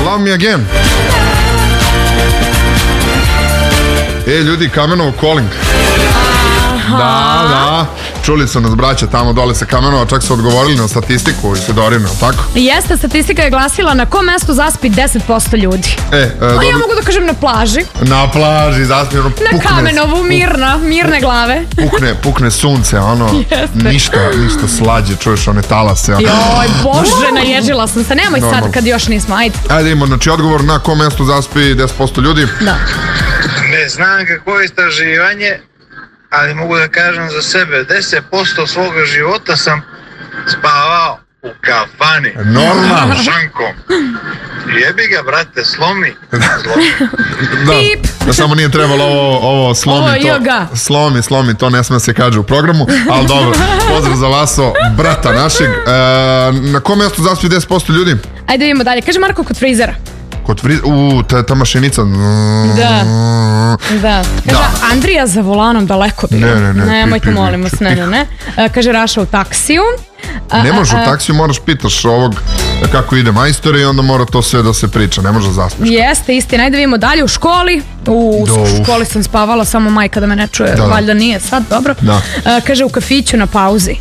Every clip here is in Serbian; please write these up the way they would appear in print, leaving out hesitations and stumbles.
Love Me Again. Ljudi, Kamenovo calling. Da. Čuli su nas braća tamo dole sa Kamenova, čak su odgovorili na statistiku i Sidorinu, tako? Jeste, statistika je glasila na kom mestu zaspi 10% ljudi. Ja mogu da kažem na plaži. Na plaži zaspi, ono pukne. Na Kamenovu, mirne glave. Pukne sunce, ono, ništa slađe, čuješ one talase. Joj, Bože, naježila sam se, nemoj sad kad još nismo, ajde. Ajde, imamo, znači odgovor na kom mestu zaspi 10% ljudi. Da. Ne znam kako je istraživanje, ali mogu da kažem za sebe, 10% svoga života sam spavao u kafani. Normalno. Šankom. Jebi ga, brate, slomi. Da, samo nije trebalo ovo slomi. Slomi, to ne sme se kaže u programu, ali dobro, pozdrav za Vaso, brata našeg. Na kom mjestu zaspi 10% ljudi? Ajde vidimo dalje, kaže Marko kod frizera. Kod frizera, ta mašinica. Da. Kaže Andrija za volanom daleko bio. Nemojte, molim vas, ne. Kaže Raša u taksiju. Ne može u taksiju, moraš pitaš ovog kako ide majstor i onda mora to sve da se priča, ne može da zaspiš. Jeste, istina, ajde vidimo dalje u školi. U školi sam spavala, samo majka da me ne čuje, valjda nije sad, dobro. Kaže u kafiću na pauzi.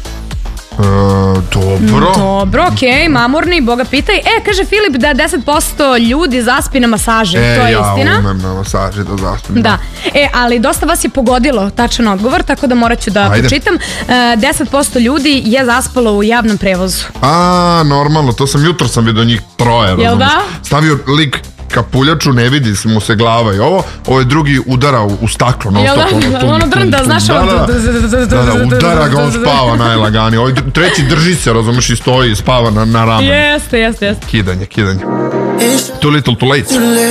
Dobro, okej, mamurni, Boga pitaj. Kaže Filip da 10% ljudi zaspi na masaži, to je istina. Ja umem na masaži da zaspim. Da, ali dosta vas je pogodilo tačan odgovor, tako da morat ću da pročitam. 10% ljudi je zaspalo u javnom prevozu. Normalno, to sam jutro vidio njih troje, razumiješ. Jel da? Stavio lik kapuljaču, ne vidi mu se glava i ovo je drugi udara u staklo. Ono drnda, znaš ovo? Da, udara ga, on spava najlaganije. Ovaj treći drži se, razumiješ, i stoji i spava na ramenu. Jeste. Kidanje. Too little too late.